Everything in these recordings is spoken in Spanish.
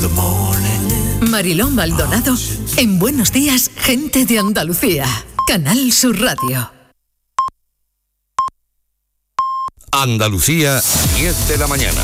Mariló Maldonado en Buenos Días, Gente de Andalucía. Canal Sur Radio. Andalucía, 10 de la mañana.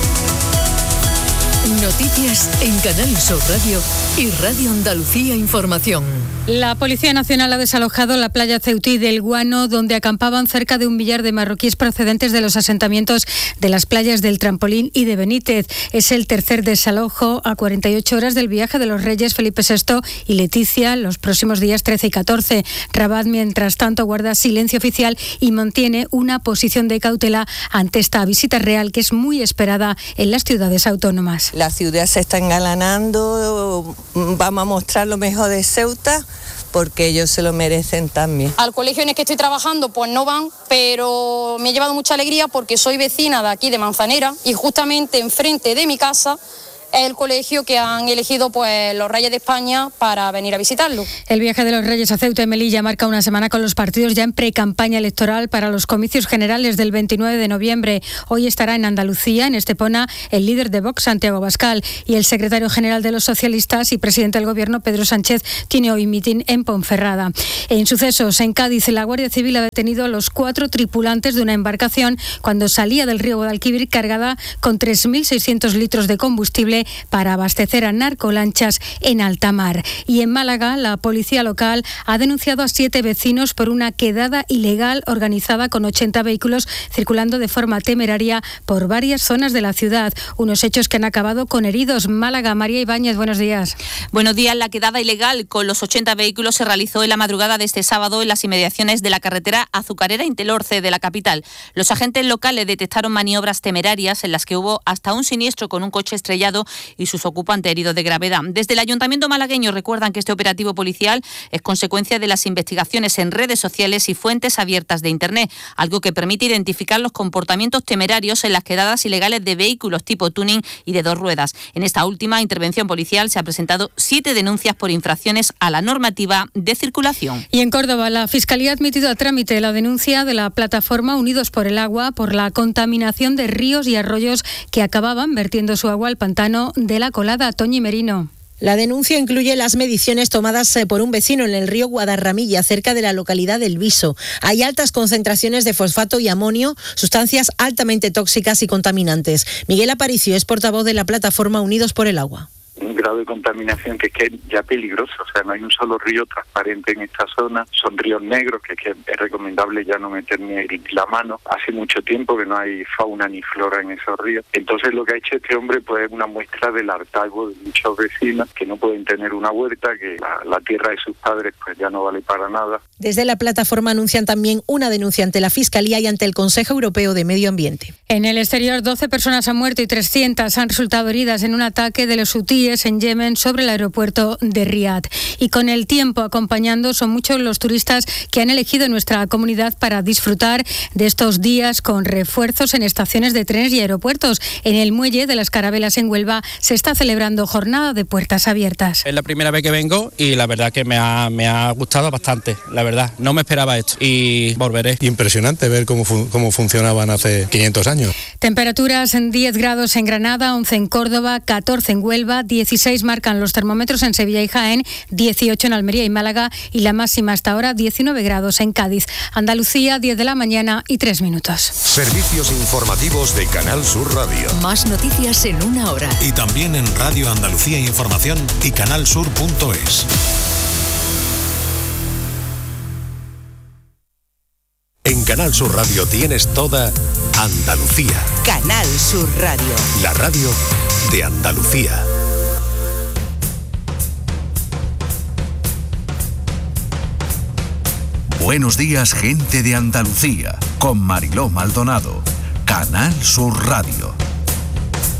Noticias en Canal Sur Radio y Radio Andalucía Información. La Policía Nacional ha desalojado la playa Ceutí del Guano, donde acampaban cerca de 1 millar de marroquíes procedentes de los asentamientos de las playas del Trampolín y de Benítez. Es el tercer desalojo a 48 horas del viaje de los reyes Felipe VI y Leticia los próximos días 13 y 14. Rabat, mientras tanto, guarda silencio oficial y mantiene una posición de cautela ante esta visita real que es muy esperada en las ciudades autónomas. La ciudad se está engalanando, vamos a mostrar lo mejor de Ceuta, porque ellos se lo merecen también. Al colegio en el que estoy trabajando pues no van, pero me ha llevado mucha alegría porque soy vecina de aquí de Manzanera y justamente enfrente de mi casa es el colegio que han elegido pues los Reyes de España para venir a visitarlo. El viaje de los Reyes a Ceuta y Melilla marca una semana con los partidos ya en pre-campaña electoral para los comicios generales del 29 de noviembre. Hoy estará en Andalucía, en Estepona, el líder de Vox, Santiago Abascal, y el secretario general de los socialistas y presidente del Gobierno, Pedro Sánchez, tiene hoy mitin en Ponferrada. En sucesos, en Cádiz, la Guardia Civil ha detenido a los 4 tripulantes de una embarcación cuando salía del río Guadalquivir cargada con 3.600 litros de combustible para abastecer a narcolanchas en alta mar. Y en Málaga, la policía local ha denunciado a 7 vecinos por una quedada ilegal organizada con 80 vehículos circulando de forma temeraria por varias zonas de la ciudad. Unos hechos que han acabado con heridos. Málaga, María Ibáñez, buenos días. Buenos días. La quedada ilegal con los 80 vehículos se realizó en la madrugada de este sábado en las inmediaciones de la carretera Azucarera Intelorce de la capital. Los agentes locales detectaron maniobras temerarias en las que hubo hasta un siniestro con un coche estrellado y sus ocupantes heridos de gravedad. Desde el Ayuntamiento malagueño recuerdan que este operativo policial es consecuencia de las investigaciones en redes sociales y fuentes abiertas de Internet, algo que permite identificar los comportamientos temerarios en las quedadas ilegales de vehículos tipo tuning y de 2 ruedas. En esta última intervención policial se han presentado 7 denuncias por infracciones a la normativa de circulación. Y en Córdoba, la Fiscalía ha admitido a trámite la denuncia de la plataforma Unidos por el Agua por la contaminación de ríos y arroyos que acababan vertiendo su agua al pantano de la Colada. Toñi Merino. La denuncia incluye las mediciones tomadas por un vecino en el río Guadarramilla, cerca de la localidad del Viso. Hay altas concentraciones de fosfato y amonio, sustancias altamente tóxicas y contaminantes. Miguel Aparicio es portavoz de la plataforma Unidos por el Agua. Un grado de contaminación que es ya peligroso, o sea, no hay un solo río transparente en esta zona, son ríos negros que es recomendable ya no meter ni la mano. Hace mucho tiempo que no hay fauna ni flora en esos ríos. Entonces lo que ha hecho este hombre pues es una muestra del hartazgo de muchos vecinos que no pueden tener una huerta, que la tierra de sus padres pues ya no vale para nada. Desde la plataforma anuncian también una denuncia ante la Fiscalía y ante el Consejo Europeo de Medio Ambiente. En el exterior, 12 personas han muerto y 300 han resultado heridas en un ataque de los hutíes en Yemen sobre el aeropuerto de Riad. Y con el tiempo acompañando, son muchos los turistas que han elegido nuestra comunidad para disfrutar de estos días con refuerzos en estaciones de trenes y aeropuertos. En el muelle de las Carabelas en Huelva se está celebrando jornada de puertas abiertas. Es la primera vez que vengo y la verdad que me ha gustado bastante, la verdad. No me esperaba esto y volveré. Impresionante ver cómo funcionaban hace 500 años. Temperaturas en 10 grados en Granada, 11 en Córdoba, 14 en Huelva, 16 marcan los termómetros en Sevilla y Jaén, 18 en Almería y Málaga y la máxima hasta ahora 19 grados en Cádiz. Andalucía, 10 de la mañana y 3 minutos. Servicios informativos de Canal Sur Radio. Más noticias en 1 hora. Y también en Radio Andalucía Información y canalsur.es. En Canal Sur Radio tienes toda Andalucía. Canal Sur Radio. La radio de Andalucía. Buenos días, gente de Andalucía, con Mariló Maldonado. Canal Sur Radio.